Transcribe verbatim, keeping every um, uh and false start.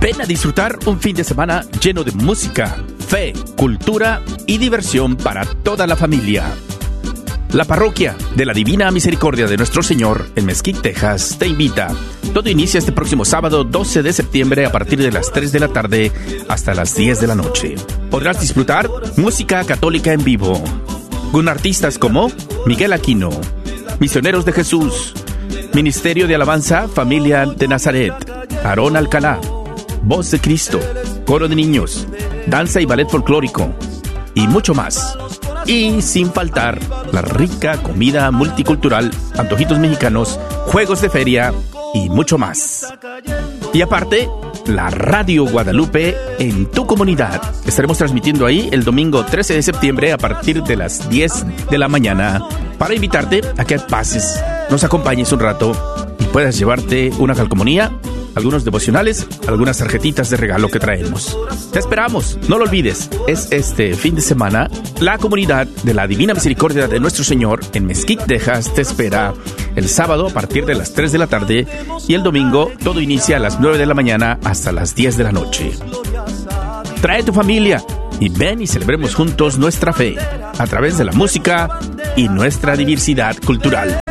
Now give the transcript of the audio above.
Ven a disfrutar un fin de semana lleno de música, fe, cultura y diversión para toda la familia. La Parroquia de la Divina Misericordia de Nuestro Señor en Mesquite, Texas, te invita. Todo inicia este próximo sábado doce de septiembre a partir de las tres de la tarde hasta las diez de la noche. Podrás disfrutar música católica en vivo, con artistas como Miguel Aquino, Misioneros de Jesús, Ministerio de Alabanza Familia de Nazaret, Aarón Alcalá, Voz de Cristo, Coro de Niños, Danza y Ballet Folclórico y mucho más. Y sin faltar la rica comida multicultural, antojitos mexicanos, juegos de feria y mucho más. Y aparte, la Radio Guadalupe en tu comunidad. Estaremos transmitiendo ahí el domingo trece de septiembre a partir de las diez de la mañana para invitarte a que pases, nos acompañes un rato y puedas llevarte una calcomanía, algunos devocionales, algunas tarjetitas de regalo que traemos. Te esperamos, no lo olvides. Es este fin de semana. La comunidad de la Divina Misericordia de Nuestro Señor en Mesquite, Texas, te espera el sábado a partir de las tres de la tarde y el domingo todo inicia a las nueve de la mañana hasta las diez de la noche. Trae tu familia y ven y celebremos juntos nuestra fe a través de la música y nuestra diversidad cultural.